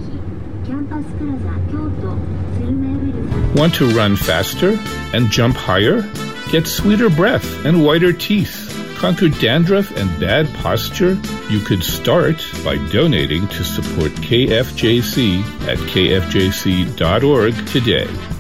Want to run faster and jump higher? Get sweeter breath and whiter teeth. Conquer dandruff and bad posture? You could start by donating to support KFJC at kfjc.org today.